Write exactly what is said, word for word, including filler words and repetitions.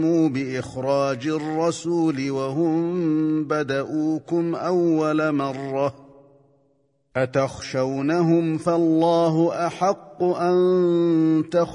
بإخراج الرسول وهم بدؤوكم أول مرة أتخشونهم فالله أحق أن تخشوه